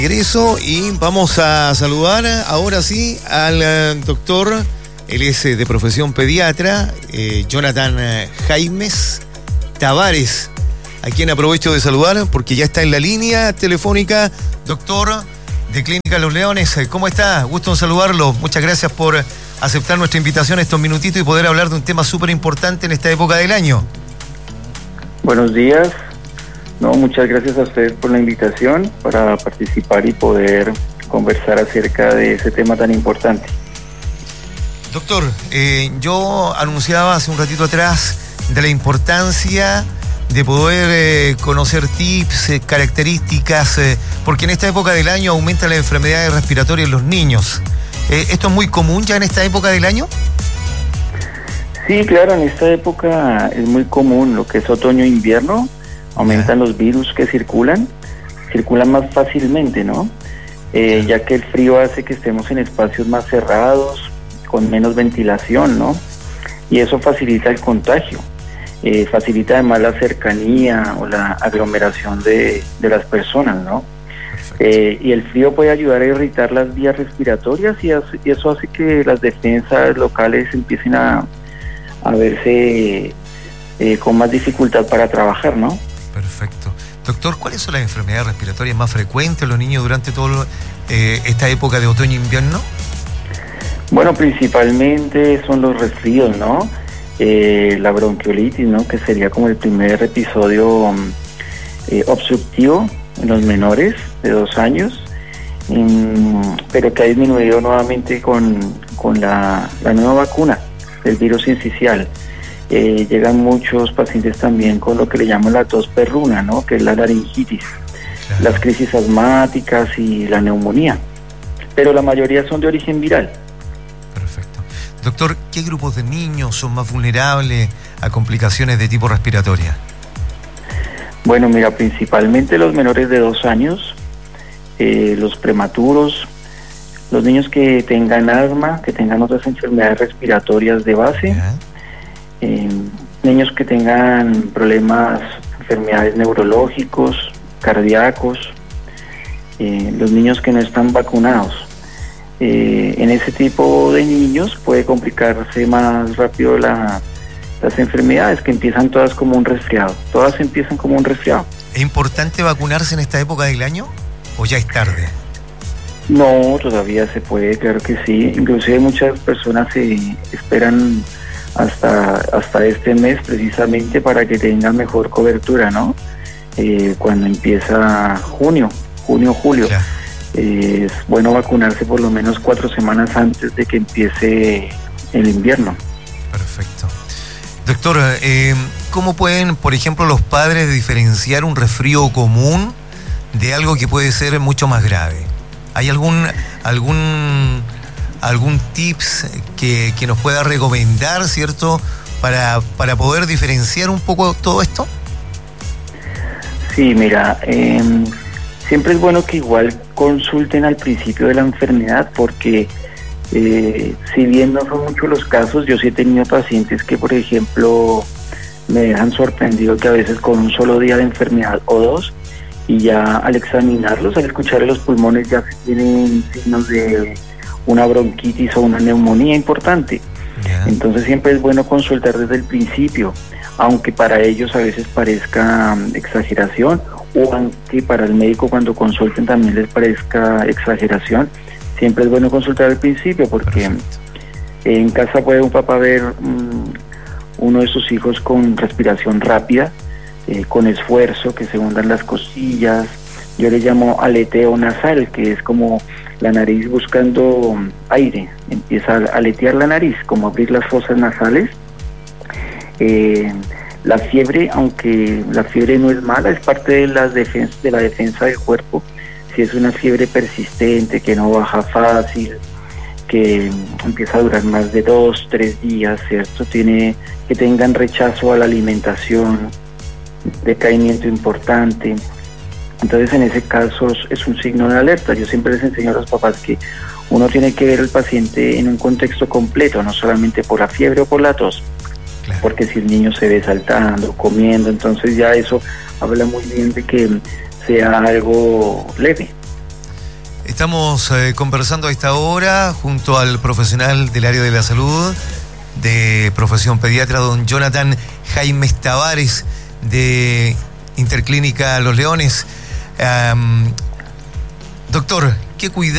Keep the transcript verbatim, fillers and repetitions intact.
Regreso y vamos a saludar ahora sí al eh, doctor, él es eh, de profesión pediatra, eh, Jonathan eh, Jaimes Tavares, a quien aprovecho de saludar porque ya está en la línea telefónica. Doctor de Clínica Los Leones, ¿cómo está? Gusto en saludarlo. Muchas gracias por aceptar nuestra invitación estos minutitos y poder hablar de un tema súper importante en esta época del año. Buenos días. No, muchas gracias a ustedes por la invitación para participar y poder conversar acerca de ese tema tan importante. Doctor, eh, yo anunciaba hace un ratito atrás de la importancia de poder eh, conocer tips, eh, características, eh, porque en esta época del año aumentan las enfermedades respiratorias en los niños. Eh, ¿Esto es muy común ya en esta época del año? Sí, claro, en esta época es muy común lo que es otoño-invierno. Aumentan los virus que circulan, circulan más fácilmente, ¿no? Eh, ya que el frío hace que estemos en espacios más cerrados, con menos ventilación, ¿no? Y eso facilita el contagio, eh, facilita además la cercanía o la aglomeración de, de las personas, ¿no? Eh, y el frío puede ayudar a irritar las vías respiratorias y, hace, y eso hace que las defensas locales empiecen a, a verse eh, con más dificultad para trabajar, ¿no? Perfecto. Doctor, ¿cuáles son las enfermedades respiratorias más frecuentes en los niños durante toda eh, esta época de otoño-invierno? Bueno, principalmente son los resfríos, ¿no? Eh, la bronquiolitis, ¿no? Que sería como el primer episodio eh, obstructivo en los menores de dos años, um, pero que ha disminuido nuevamente con, con la, la nueva vacuna del virus sincicial. Eh, llegan muchos pacientes también con lo que le llaman la tos perruna, ¿no? Que es la laringitis, claro. Las crisis asmáticas y la neumonía, pero la mayoría son de origen viral. Perfecto. Doctor, ¿qué grupos de niños son más vulnerables a complicaciones de tipo respiratoria? Bueno, mira, principalmente los menores de dos años, eh, los prematuros, los niños que tengan asma, que tengan otras enfermedades respiratorias de base, ¿ya? Eh, niños que tengan problemas, enfermedades neurológicos, cardíacos, eh, los niños que no están vacunados. Eh, en ese tipo de niños puede complicarse más rápido la, las enfermedades, que empiezan todas como un resfriado. Todas empiezan como un resfriado. ¿Es importante vacunarse en esta época del año o ya es tarde? No, todavía se puede, claro que sí. Inclusive muchas personas se esperan hasta hasta este mes precisamente para que tengan mejor cobertura, ¿no? Eh, cuando empieza junio, junio, julio, claro. eh, es bueno vacunarse por lo menos cuatro semanas antes de que empiece el invierno. Perfecto. Doctor, eh, ¿cómo pueden, por ejemplo, los padres diferenciar un resfrío común de algo que puede ser mucho más grave? ¿Hay algún algún algún tips que, que nos pueda recomendar, ¿cierto?, para, para poder diferenciar un poco todo esto? Sí, mira, eh, siempre es bueno que igual consulten al principio de la enfermedad, porque eh, si bien no son muchos los casos, yo sí he tenido pacientes que, por ejemplo, me dejan sorprendido que a veces con un solo día de enfermedad o dos, y ya al examinarlos, al escuchar los pulmones, ya tienen signos de una bronquitis o una neumonía importante. Yeah. Entonces siempre es bueno consultar desde el principio, aunque para ellos a veces parezca um, exageración, o aunque para el médico cuando consulten también les parezca exageración. Siempre es bueno consultar al principio, porque Perfecto. En casa puede un papá ver um, uno de sus hijos con respiración rápida, eh, con esfuerzo, que se hundan las costillas. Yo le llamo aleteo nasal, que es como la nariz buscando aire, empieza a aletear la nariz, como abrir las fosas nasales. Eh, la fiebre, aunque la fiebre no es mala, es parte de, las defens- de la defensa del cuerpo. Si es una fiebre persistente, que no baja fácil, que empieza a durar más de dos, tres días, ¿cierto? Tiene que tengan rechazo a la alimentación, decaimiento importante. Entonces, en ese caso es un signo de alerta. Yo siempre les enseño a los papás que uno tiene que ver al paciente en un contexto completo, no solamente por la fiebre o por la tos. Claro. Porque si el niño se ve saltando, comiendo, entonces ya eso habla muy bien de que sea algo leve. Estamos eh, conversando a esta hora junto al profesional del área de la salud, de profesión pediatra, don Jonathan Jaimes Tavares, de Interclínica Los Leones. Um, doctor, ¿qué cuidado